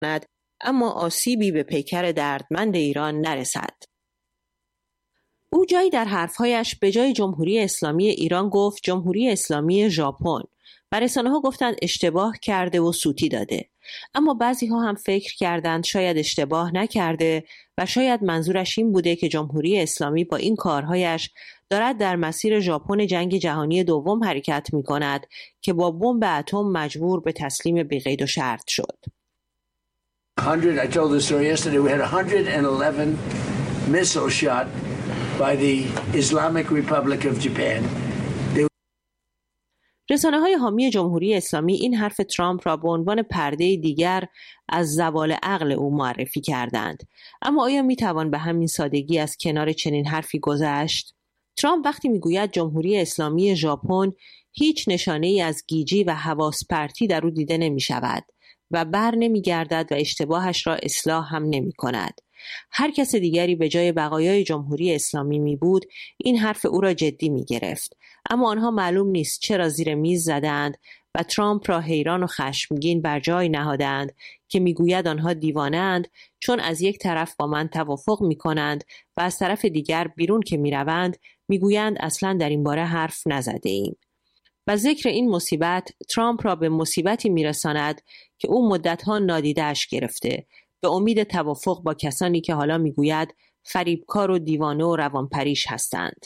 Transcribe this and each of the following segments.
اما آسیبی به پیکر دردمند ایران نرسد. او جایی در حرفهایش به جای جمهوری اسلامی ایران گفت جمهوری اسلامی ژاپن و رسانه‌ها گفتند اشتباه کرده و سوتی داده. اما بعضی‌ها هم فکر کردند شاید اشتباه نکرده و شاید منظورش این بوده که جمهوری اسلامی با این کارهایش دارد در مسیر ژاپن جنگ جهانی دوم حرکت می‌کند که با بمب اتم مجبور به تسلیم بی‌قید و شرط شد. I told the story yesterday. We had 111 missile shot by the Islamic Republic of Japan. رسانه‌های حامی جمهوری اسلامی این حرف ترامپ را به عنوان پرده دیگر از زوال عقل او معرفی کردند. اما آیا میتوان به همین سادگی از کنار چنین حرفی گذشت؟ ترامپ وقتی میگوید جمهوری اسلامی ژاپن هیچ نشانه‌ای از گیجی و حواس پرتی در او دیده نمی‌شود و بر نمی‌گردد و اشتباهش را اصلاح هم نمی‌کند. هر کس دیگری به جای بقایای جمهوری اسلامی می بود این حرف او را جدی می گرفت. اما آنها معلوم نیست چرا زیر میز زدند و ترامپ را حیران و خشمگین بر جای نهادند که میگوید آنها دیوانه‌اند چون از یک طرف با من توافق می کنند و از طرف دیگر بیرون که می روند میگویند اصلا در این باره حرف نزده ایم. و ذکر این مصیبت ترامپ را به مصیبتی می رساند که او مدتها نادیده‌اش گرفته به امید توافق با کسانی که حالا میگوید فریبکار و دیوانه و روانپریش هستند.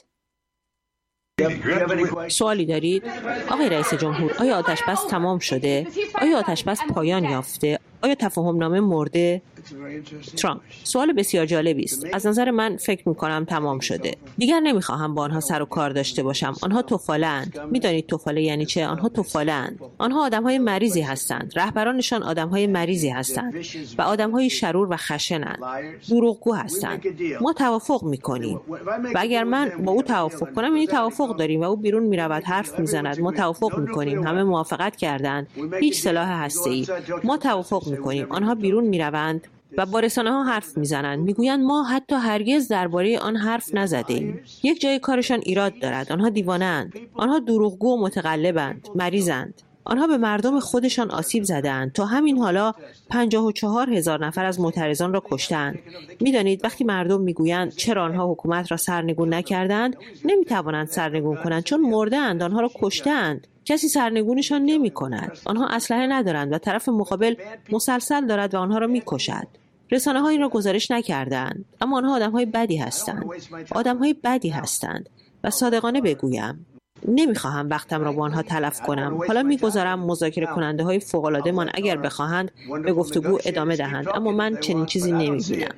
سوالی دارید؟ آقای رئیس جمهور، آیا آتش‌بس تمام شده؟ آیا آتش‌بس پایان یافته؟ آیا تفاهم نامه مرده؟ ترامپ: سوال بسیار جالبی است. از نظر من فکر می‌کنم تمام شده. دیگر نمی‌خواهم با آنها سر و کار داشته باشم. آنها توفاله‌اند. می‌دانید توفاله یعنی چه؟ آنها توفاله‌اند. آنها آدم‌های مریضی هستند. رهبرانشان آدم‌های مریضی هستند و آدم‌های شرور و خشنند. دروغگو هستند. ما توافق می‌کنیم. و اگر من با او توافق کنم یعنی توافق داریم و او بیرون می‌رود حرف می‌زند. ما توافق می‌کنیم. همه موافقت کردند. هیچ سلاح هسته‌ای. ما توافق می‌کنیم. آنها بیرون می‌روند و با رسانه‌ها حرف میزنند. میگویند ما حتی هرگز درباره آن حرف نزدیم. یک جای کارشان ایراد دارد. آنها دیوانه‌اند. آنها دروغگو و متقلبند. مریضند. آنها به مردم خودشان آسیب زدند. تا همین حالا 54,000 نفر از معترضان را کشتند. میدانید وقتی مردم میگویند چرا آنها حکومت را سرنگون نکردند، نمیتوانند سرنگون کنند چون مرده‌اند. آنها را کشتند. کسی سرنگونشان نمی کند. آنها اسلحه ندارند و طرف مقابل مسلسل دارد و آنها را می کشد. رسانه ها این را گزارش نکردند. اما آنها آدم‌های بدی هستند. آدم‌های بدی هستند و صادقانه بگویم نمیخواهم وقتم را با آنها تلف کنم. حالا میگذارم مذاکره کننده های فوق‌العاده من اگر بخواهند به گفتگو ادامه دهند، اما من چنین چیزی نمیبینم.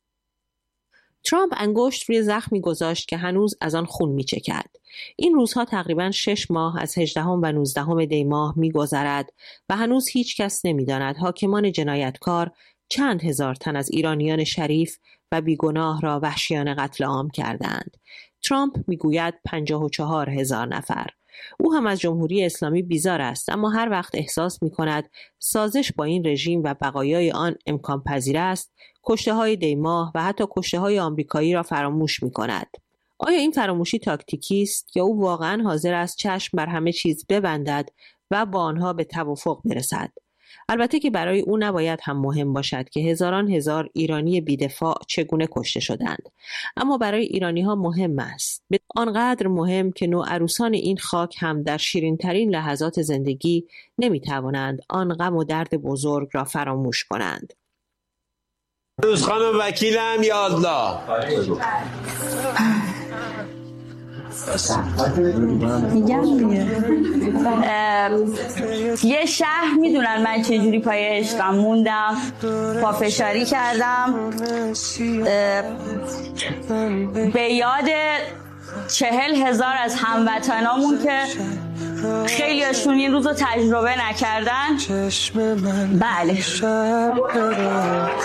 ترامپ انگشت روی زخمی گذاشت که هنوز از آن خون میچکد. این روزها تقریباً 6 ماه از 18 و 19 دی ماه میگذرد و هنوز هیچ کس نمیداند حاکمان جنایتکار چند هزار تن از ایرانیان شریف و بیگناه را وحشیانه قتل عام کردند. ترامپ میگوید 54,000 نفر. او هم از جمهوری اسلامی بیزار است، اما هر وقت احساس می‌کند سازش با این رژیم و بقایای آن امکان پذیر است، کشته‌های دیماه و حتی کشته‌های آمریکایی را فراموش می‌کند. آیا این فراموشی تاکتیکی است یا او واقعاً حاضر است چشم بر همه چیز ببندد و با آنها به توافق برسد؟ البته که برای او نباید هم مهم باشد که هزاران هزار ایرانی بی‌دفاع چگونه کشته شدند، اما برای ایرانی‌ها مهم است. به آنقدر مهم که نوعروسان این خاک هم در شیرین‌ترین لحظات زندگی نمی‌توانند آن غم و درد بزرگ را فراموش کنند. روز خانم وکیلم یا الله. میگم دیگه یه شهر میدونن من چجوری پای عشقم موندم، پافشاری کردم، به یاد 40,000 از هموطنامون که خیلیشون این روزو تجربه نکردن. بله